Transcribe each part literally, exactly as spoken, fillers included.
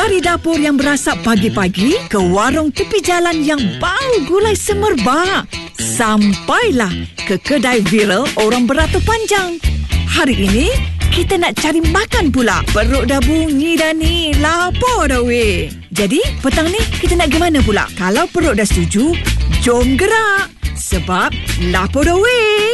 Dari dapur yang berasap pagi-pagi ke warung tepi jalan yang bau gulai semerbak, sampailah ke kedai viral orang beratur panjang. Hari ini kita nak cari makan pula. Perut dah bunyi dah ni, lapar dah weh. Jadi petang ni kita nak ke mana pula? Kalau perut dah setuju, jom gerak. Sebab lapar dah weh.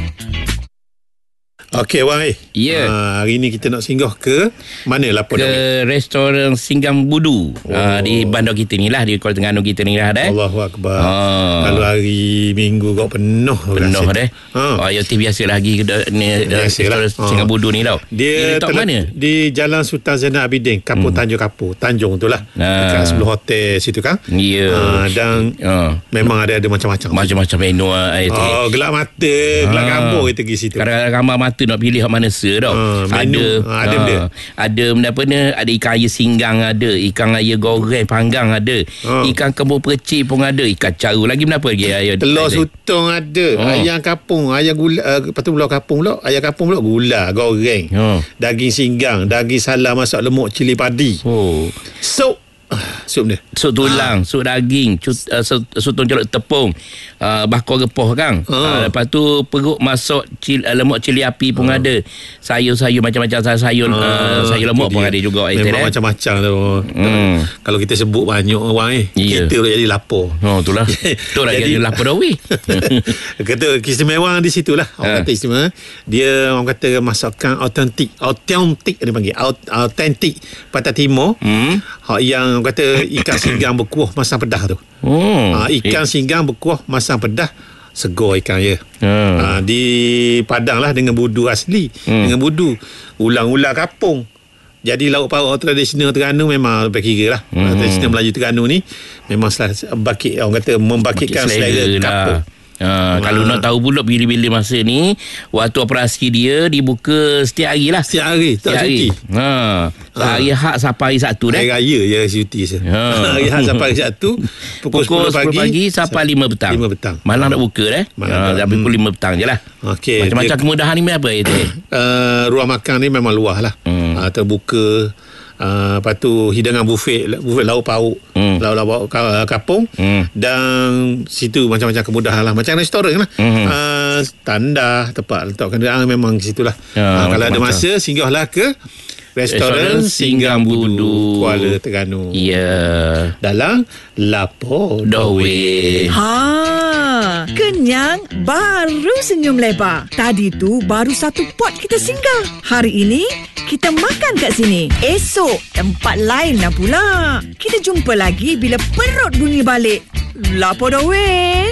Okey, Wang. Eh. Ya. Yeah. Uh, hari ni kita nak singgah ke mana lah? Ke Dawi? Restoran Singgam Budu. Oh. Uh, di bandar kita ni lah. Di Kuala Terengganu kita ni lah. Eh. Allahu Akbar. Ah. Kalau hari Minggu kau penuh. Penuh dah. Ha. Oh, ya, biasa lagi ke ni, restoran Singgam Budu ni tau. Dia, Dia mana? Di Jalan Sultan Zainal Abidin, Kampung hmm. Tanjung Kapur. Tanjung tu lah. Ah. Dekat sebelah hotel situ kan. Ya. Yeah. Uh, dan uh. memang ada ada macam-macam. Macam-macam menu. Uh, oh, gelap mata. Gelap gambar kita pergi situ. Kadang-kadang gambar mata nak pilih hak mana se tau. Ha, menu, ada ha, ada ha, ada benda apa ni, ada ikan air singgang ada, ikan air goreng panggang ada, ha. ikan kembung percik pun ada, ikan caru lagi benda apa lagi ayam, telur ada. Sutong ada, ha. ayam kapung, ayam gula, uh, lepas tu pulau kapung pula, ayam kapung pula gula goreng, ha. daging singgang, daging salam masak lemuk cili padi, oh. sup sup dia, sup tulang, ha. sup daging, cut, uh, sotong colok tepung, uh, bakor repoh kan, ha. uh, lepas tu perut masuk cil, uh, lemak cili api pun ha. ada, sayur-sayur macam-macam sayur, ha. uh, sayur lemak pun ada juga. Memang eh. macam-macam tu. hmm. Kalau kita sebut banyak orang eh, yeah. kita jadi lapar. Oh, itulah itulah jadi lapar dah weh. Kata keistimewaan di situlah orang ha. kata istimewa, dia orang kata masakan autentik, autentik dia panggil autentik Pantai Timur, hmm. yang kata ikan singgang berkuah masam pedah tu. Oh, ha, ikan eh. singgang berkuah masam pedah, segar ikan ya. Hmm. Ha, di Padang lah dengan budu asli, hmm. dengan budu ulang-ulang kapung. Jadi lauk pauk tradisional Terengganu memang lebih kira lah. Hmm. Tradisional Melayu Terengganu ni memang bakit, orang kata membangkitkan selera kapung. Ha, ha. Kalau nak tahu pula bila-bila masa ni, waktu operasi dia dibuka setiap hari lah. Setiap hari, tak setiap cuti. Ha. So, ha. Hari hak sampai hari Sabtu dah. Hari raya je cuti saya. Ha. Hari hak sampai hari Sabtu pukul, pukul sepuluh pagi, pagi sampai lima petang. lima petang. Malam ha. nak buka dah. Ha. Sampai pukul lima petang je lah. Okay. Macam-macam dia, kemudahan ni apa itu? uh, ruang makan ni memang luas lah. Hmm. Uh, terbuka. Uh, lepas tu hidangan buffet, buffet lauk pauk, hmm. lauk-lauk kapung, hmm. dan situ macam-macam kemudahan lah, macam restoran lah. hmm. uh, Tanda tempat letak kenderaan memang situlah. ya, uh, kalau ada masa singgahlah ke Restoran Singgam Budu, Kuala Terengganu. Ya. Yeah. Dalam Lapor Dawe. Ha, kenyang baru senyum lebar. Tadi tu baru satu pot kita singgah. Hari ini kita makan kat sini. Esok tempat lain lah pula. Kita jumpa lagi bila perut bunyi balik. Lapor Dawe.